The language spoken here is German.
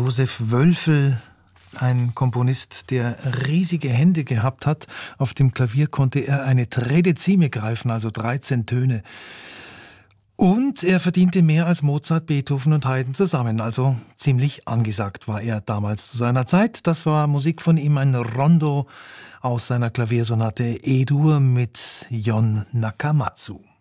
Josef Wölfel, ein Komponist, der riesige Hände gehabt hat. Auf dem Klavier konnte er eine Tredezime greifen, also 13 Töne. Und er verdiente mehr als Mozart, Beethoven und Haydn zusammen, also ziemlich angesagt war er damals zu seiner Zeit. Das war Musik von ihm, ein Rondo aus seiner Klaviersonate E-Dur mit Jon Nakamatsu.